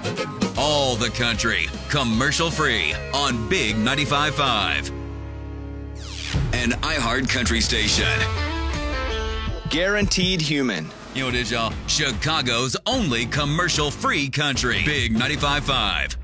All the country, commercial free on Big 95.5. An iHeart Country station. Guaranteed human. You know what it is, y'all? Chicago's only commercial free country. Big 95.5.